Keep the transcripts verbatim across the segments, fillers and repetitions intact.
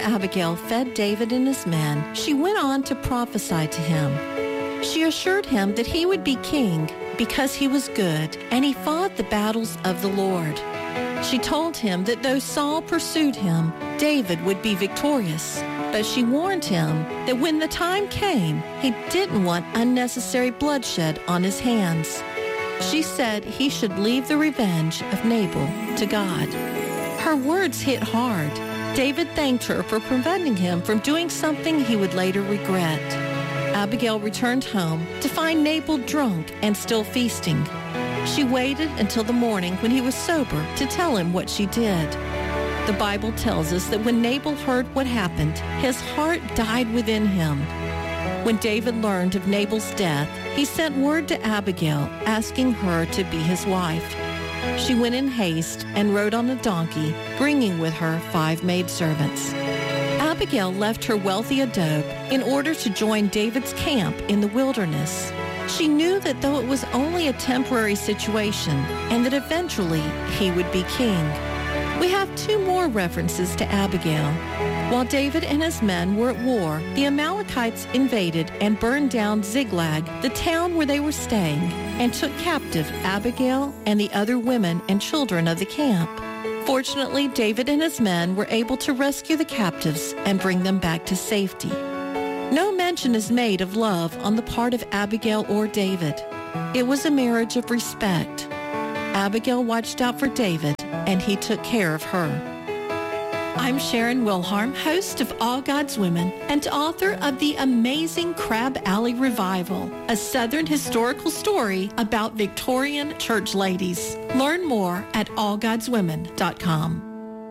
Abigail fed David and his men, she went on to prophesy to him. She assured him that he would be king because he was good and he fought the battles of the Lord. She told him that though Saul pursued him, David would be victorious. But she warned him that when the time came, he didn't want unnecessary bloodshed on his hands. She said he should leave the revenge of Nabal to God. Her words hit hard. David thanked her for preventing him from doing something he would later regret. Abigail returned home to find Nabal drunk and still feasting. She waited until the morning when he was sober to tell him what she did. The Bible tells us that when Nabal heard what happened, his heart died within him. When David learned of Nabal's death, he sent word to Abigail asking her to be his wife. She went in haste and rode on a donkey, bringing with her five maidservants. Abigail left her wealthy adobe in order to join David's camp in the wilderness. She knew that though it was only a temporary situation and that eventually he would be king. We have two more references to Abigail. While David and his men were at war, the Amalekites invaded and burned down Ziklag, the town where they were staying, and took captive Abigail and the other women and children of the camp. Fortunately, David and his men were able to rescue the captives and bring them back to safety. No mention is made of love on the part of Abigail or David. It was a marriage of respect. Abigail watched out for David, and he took care of her. I'm Sharon Wilharm, host of All God's Women and author of The Amazing Crab Alley Revival, a Southern historical story about Victorian church ladies. Learn more at all gods women dot com.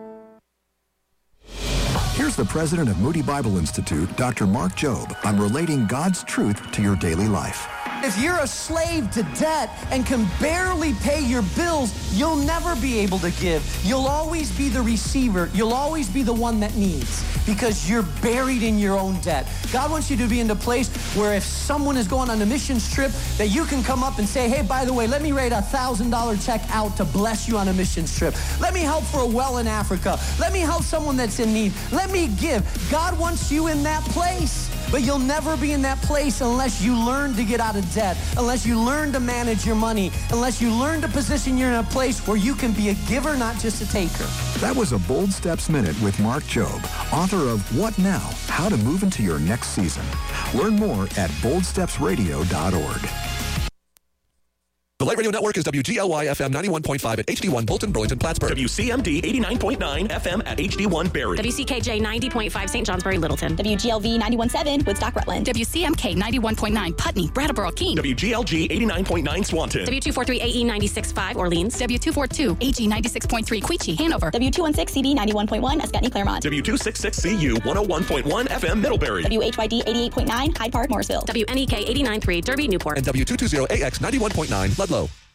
Here's the president of Moody Bible Institute, Doctor Mark Jobe, on relating God's truth to your daily life. If you're a slave to debt and can barely pay your bills, you'll never be able to give. You'll always be the receiver. You'll always be the one that needs because you're buried in your own debt. God wants you to be in a place where if someone is going on a missions trip, that you can come up and say, hey, by the way, let me write a one thousand dollars check out to bless you on a missions trip. Let me help for a well in Africa. Let me help someone that's in need. Let me give. God wants you in that place. But you'll never be in that place unless you learn to get out of debt, unless you learn to manage your money, unless you learn to position you in a place where you can be a giver, not just a taker. That was a Bold Steps Minute with Mark Jobe, author of What Now? How to Move into Your Next Season. Learn more at bold steps radio dot org. The Light Radio Network is W G L Y F M ninety-one point five at H D one Bolton, Burlington, Plattsburgh. W C M D eighty-nine point nine F M at H D one Barrie. W C K J ninety point five Saint Johnsbury, Littleton. W G L V ninety-one point seven Woodstock, Rutland. W C M K ninety-one point nine Putney, Brattleboro, Keene. W G L G eighty-nine point nine Swanton. W two forty-three A E ninety-six point five Orleans. W two forty-two A G ninety-six point three Queechee, Hanover. W two sixteen C B ninety-one point one Escutney, Claremont. W two sixty-six C U one oh one point one F M Middlebury. W H Y D eighty-eight point nine Hyde Park, Morrisville. W N E K eighty-nine point three Derby, Newport. And W two twenty A X ninety-one point nine Ludlow.